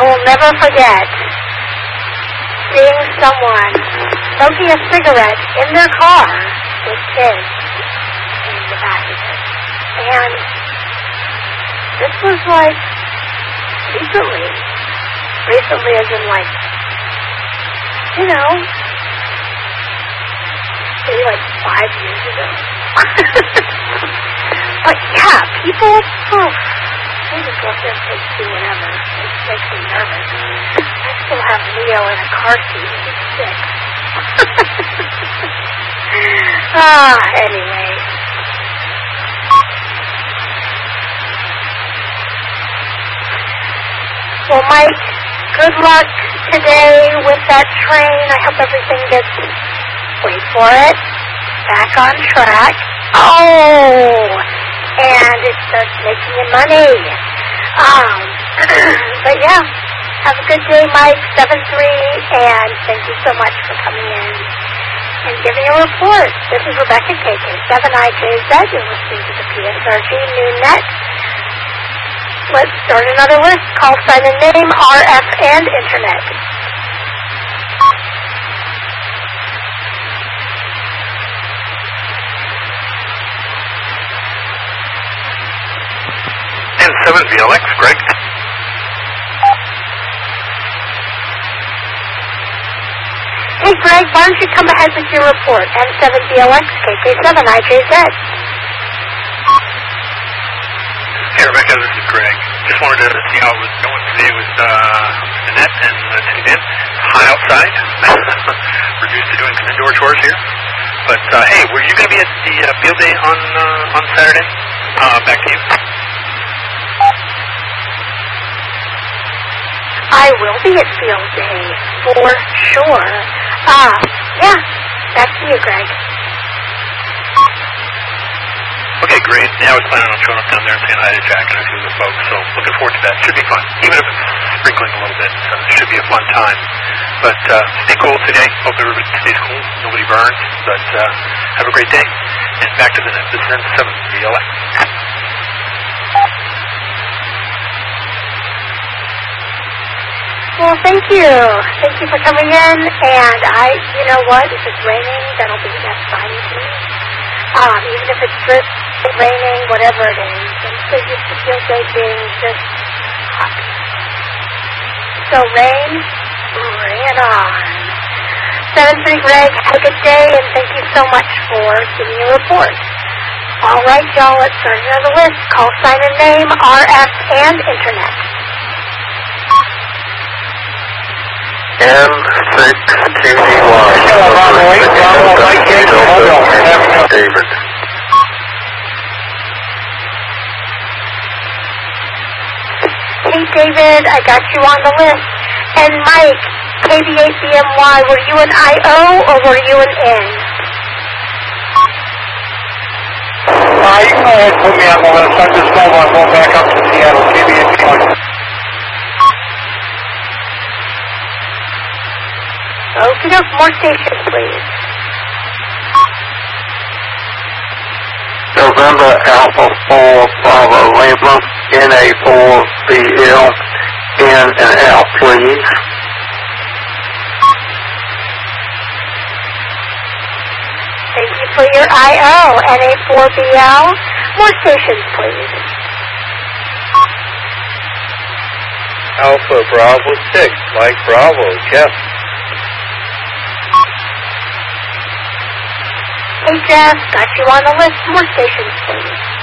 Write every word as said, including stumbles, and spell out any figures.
will never forget seeing someone smoking a cigarette in their car with kids in the back of it. And this was like recently. Recently as in like, you know, maybe like five years ago. But yeah, people, oh, they just go up there and take two whatever. It makes me nervous. I still have Leo in a car seat. He's sick. Ah, anyway. Well, Mike, good luck today with that train. I hope everything gets, wait for it, back on track. Oh, and it starts making you money. Um, but yeah, have a good day, Mike, seven three, and thank you so much for coming in and giving a report. This is Rebecca K K seven I J Z. You're listening to the P S R G Noon Net. Let's start another list. Call sign and name, R F, and Internet. N seven V L X, Greg. Hey, Greg, why don't you come ahead with your report? N seven V L X, K K seven I J Z. Hey, Rebecca, this is Greg. Just wanted to see how it was going today with uh, Annette and uh, Tin. Hot outside. We're used to doing some indoor chores here. But, uh, hey, were you going to be at the uh, field day on uh, on Saturday? Uh, back to you. I will be at field day, for sure. Ah, uh, yeah, back to you, Greg. Okay, great. Yeah, I was planning on showing up down there and saying hi to Jack and a few of the folks, so looking forward to that. Should be fun, even if it's sprinkling a little bit. So it should be a fun time. But uh, stay cool today. Hope everybody stays cool. Nobody burns. But uh, have a great day. And back to the net. This is N seven V L X. Well, thank you. Thank you for coming in. And I, you know what? If it's raining, that'll be that's fine with me. Um, even if it's drip, raining, whatever it is. I'm so used to field day being just hot. So rain, bring it on. seven three Greg, have a good day, and thank you so much for giving a report. All right, y'all, let's start another list. Call sign and name, R F, and Internet. M six T D Y. David. Hey, David, I got you on the list. And Mike, K B eight B M Y, were you an I O or were you an N? Uh, you can go ahead and put me on the list. I just don't want to go back up to Seattle. K B eight B M Y. Okay, no, more stations, please. November Alpha four Bravo Lima, N A four B L, N and L, please. Thank you for your I O, N A four B L. More stations, please. Alpha Bravo six, Mike Bravo, Jeff. Hey, Jeff, got you on the list. More stations, please.